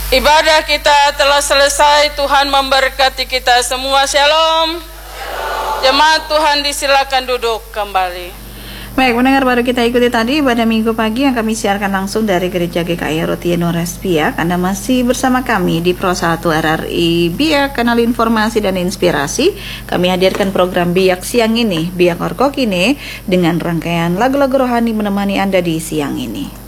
Ibadah kita telah selesai. Tuhan memberkati kita semua. Shalom. Jemaat Tuhan disilakan duduk kembali. Baik, pendengar, baru kita ikuti tadi ibadah minggu pagi yang kami siarkan langsung dari Gereja GKI Rotieno Respiak. Anda masih bersama kami di Pro 1 RRI Biak, kanal informasi dan inspirasi. Kami hadirkan program Biak siang ini, Biak Orkokine, dengan rangkaian lagu-lagu rohani menemani Anda di siang ini.